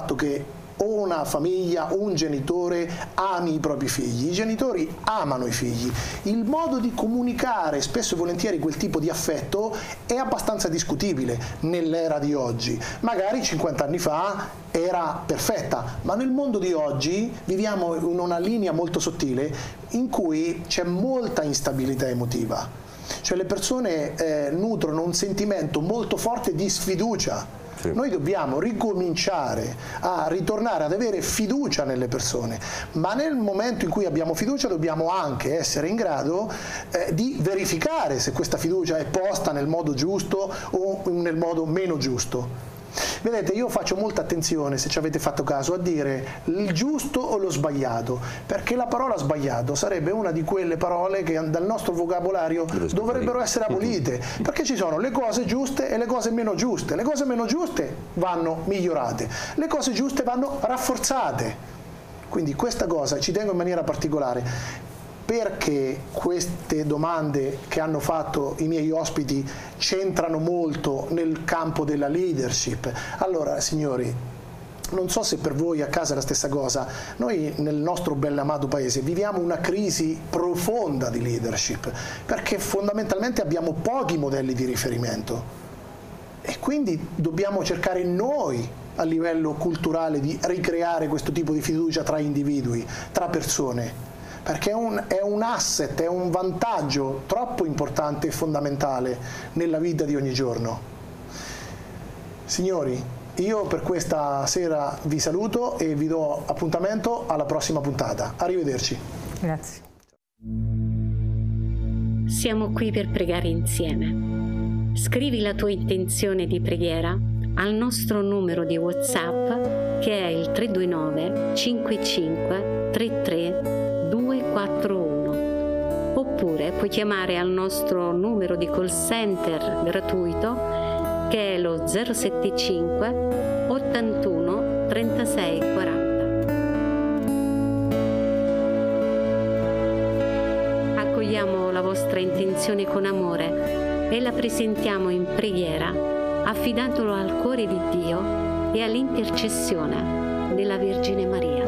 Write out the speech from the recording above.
fatto che o una famiglia, un genitore ami i propri figli. I genitori amano i figli. Il modo di comunicare spesso e volentieri quel tipo di affetto è abbastanza discutibile nell'era di oggi. Magari 50 anni fa era perfetta, ma nel mondo di oggi viviamo in una linea molto sottile in cui c'è molta instabilità emotiva. Cioè le persone nutrono un sentimento molto forte di sfiducia. Noi dobbiamo ricominciare a ritornare ad avere fiducia nelle persone, ma nel momento in cui abbiamo fiducia dobbiamo anche essere in grado di verificare se questa fiducia è posta nel modo giusto o nel modo meno giusto. Vedete, io faccio molta attenzione, se ci avete fatto caso, a dire il giusto o lo sbagliato, perché la parola sbagliato sarebbe una di quelle parole che dal nostro vocabolario dovrebbero essere abolite, perché ci sono le cose giuste e le cose meno giuste. Le cose meno giuste vanno migliorate, le cose giuste vanno rafforzate. Quindi questa cosa ci tengo in maniera particolare, perché queste domande che hanno fatto i miei ospiti c'entrano molto nel campo della leadership. Allora, signori, non so se per voi a casa è la stessa cosa, noi nel nostro bell'amato paese viviamo una crisi profonda di leadership, perché fondamentalmente abbiamo pochi modelli di riferimento e quindi dobbiamo cercare noi a livello culturale di ricreare questo tipo di fiducia tra individui, tra persone, perché è un asset, è un vantaggio troppo importante e fondamentale nella vita di ogni giorno. Signori, io per questa sera vi saluto e vi do appuntamento alla prossima puntata. Arrivederci. Grazie. Siamo qui per pregare insieme. Scrivi la tua intenzione di preghiera al nostro numero di WhatsApp che è il 329 55 33 241, oppure puoi chiamare al nostro numero di call center gratuito che è lo 075 81 36 40. Accogliamo la vostra intenzione con amore e la presentiamo in preghiera, affidandolo al cuore di Dio e all'intercessione della Vergine Maria.